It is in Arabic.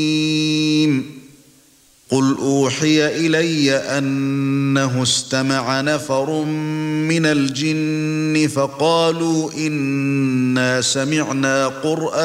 قُلْ أُوحِيَ إِلَيَّ أَنَّهُ اسْتَمَعَ نَفَرٌ مِنَ الْجِنِّ فَقَالُوا إِنَّا سَمِعْنَا قُرْآنًا